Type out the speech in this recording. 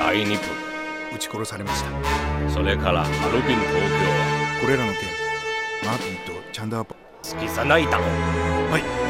第2部。 撃ち殺されました。 それからハロビン東京はこれらの件マーティンとチャンダーパ。 好きさないだろう。 はい。